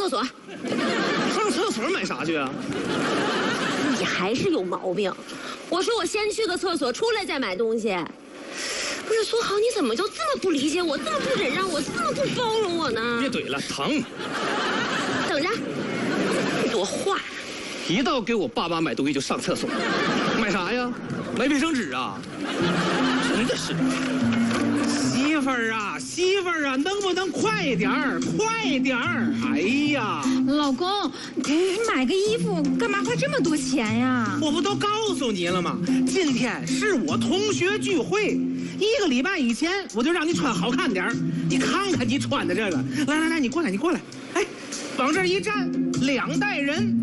厕所。 上厕所买啥去啊？ 你还是有毛病。我说我先去个厕所，出来再买东西。不是苏豪，你怎么就这么不理解我，这么不忍让我，这么不包容我呢？ 别怼了，疼。 等着，多话。 一到给我爸妈买东西就上厕所，买啥呀？买卫生纸啊？真的是。 媳妇儿啊，能不能快点儿？快点儿！哎呀， 老公，你买个衣服干嘛花这么多钱呀？ 我不都告诉你了吗？今天是我同学聚会，1个礼拜以前我就让你穿好看点儿。你看看你穿的这个，来，你过来，哎，往这一站，2代人。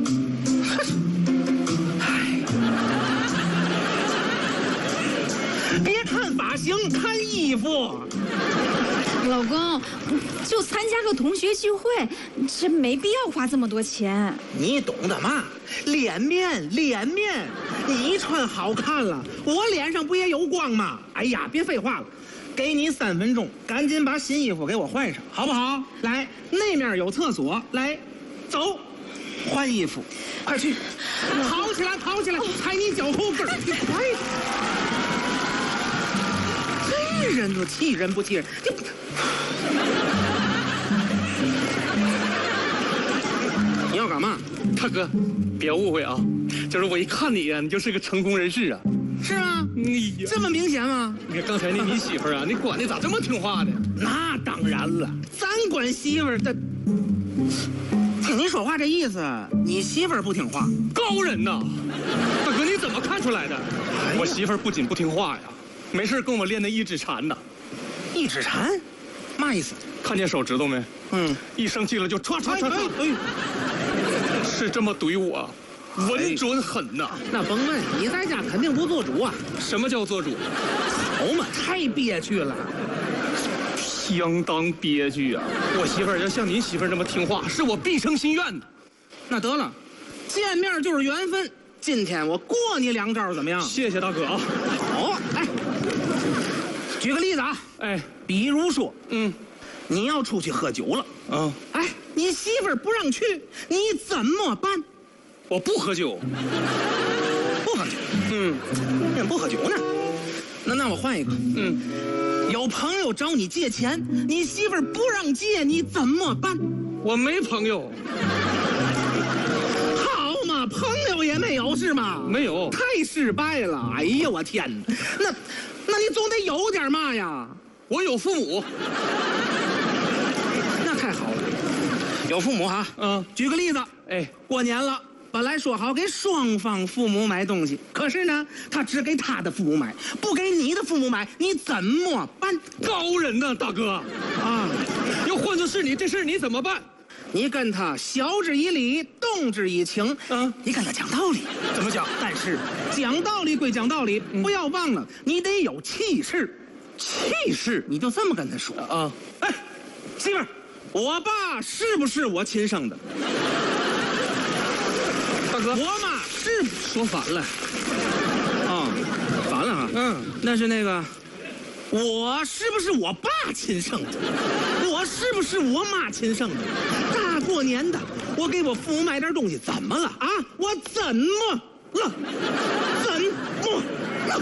别看发型，看衣服。 老公，就参加个同学聚会，这没必要花这么多钱。 你懂得嘛？脸面，你穿好看了，我脸上不也有光吗？哎呀，别废话了，给你3分钟，赶紧把新衣服给我换上，好不好？来，那面有厕所，来，走，换衣服，快去，跑起来，踩你脚后跟儿，你快点！这人都气人不气人？你要干嘛？ 大哥，别误会啊，就是我一看你呀，你就是个成功人士啊。 是吗？ 你这么明显吗？ 你看刚才你媳妇儿啊，你管的咋这么听话呢？ 那当然了，咱管媳妇儿的。听你说话这意思，你媳妇儿不听话？ 高人呐！大哥，你怎么看出来的？我媳妇儿不仅不听话呀，没事跟我练那一指禅呢。 一指禅，嘛意思？ 看见手指头没？一生气了就歘，是这么怼我，稳准狠呐。 那甭问，你在家肯定不做主啊。 什么叫做主？ 好嘛，太憋屈了， 相当憋屈啊！我媳妇儿要像您媳妇儿那么听话，是我毕生心愿的。 那得了，见面就是缘分。今天我过你2招怎么样？ 谢谢大哥啊。 好，哎，举个例子啊， 哎， 比如说，你要出去喝酒了，哎，你媳妇儿不让去，你怎么办？ 我不喝酒， 不喝酒，不喝酒呢？那我换一个，有朋友找你借钱，你媳妇儿不让借，你怎么办？ 我没朋友。 好嘛，朋友也没有是吗？ 没有， 太失败了！哎呀，我天哪！那你总得有点嘛呀？ 我有父母。 那太好了，有父母哈。举个例子， 哎， 过年了。本来说好给双方父母买东西，可是呢，他只给他的父母买，不给你的父母买，你怎么办？ 高人呐，大哥啊！要换作是你，这事你怎么办？ 你跟他晓之以理，动之以情，你跟他讲道理。 怎么讲？ 但是讲道理归讲道理，不要忘了，你得有气势。气势，你就这么跟他说啊！哎，媳妇儿，我爸是不是我亲生的？ 大哥， 我妈是说反了， 反了哈。那是那个，我是不是我爸亲生的？我是不是我妈亲生的？大过年的，我给我父母买点东西，怎么了啊？我怎么了？怎么了？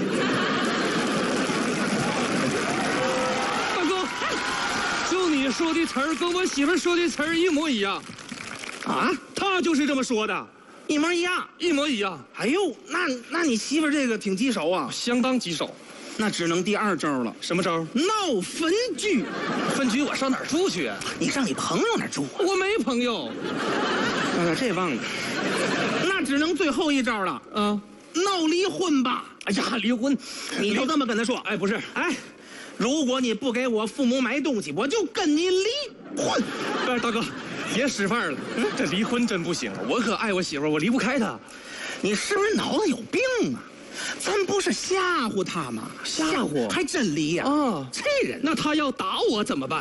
大哥，就你说的词儿跟我媳妇说的词儿一模一样， 啊？ 她就是这么说的。 一模一样， 一模一样。 哎呦，那你媳妇这个挺棘手啊， 相当棘手。 那只能第2招了。 什么招？ 闹分居。 分居我上哪儿住去？ 你上你朋友那儿住啊？ 我没朋友。 这忘了。那只能最后1招了。闹离婚吧。 哎呀，离婚， 你就这么跟他说。 哎，不是， 哎，如果你不给我父母买东西，我就跟你离婚。 不是，大哥。别使范儿了，这离婚真不行，我可爱我媳妇儿，我离不开她。 你是不是脑子有病啊？咱不是吓唬她吗？ 吓唬还真离呀！这人， 那他要打我怎么办？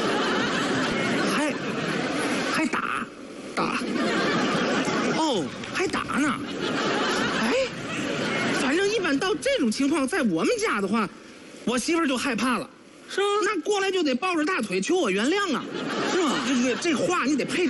还打？哦，还打呢？哎，反正一般到这种情况，在我们家的话，我媳妇儿就害怕了。是吗？那过来就得抱着大腿求我原谅啊，是吧？这话你得配着。